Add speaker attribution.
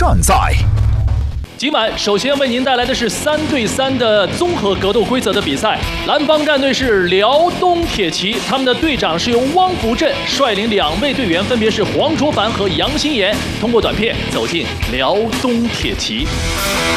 Speaker 1: 战赛。
Speaker 2: 今晚首先为您带来的是3对3的综合格斗规则的比赛。蓝方战队是辽东铁骑，他们的队长是由汪福振率领2位队员，分别是黄卓凡和杨新岩，通过短片走进辽东铁骑。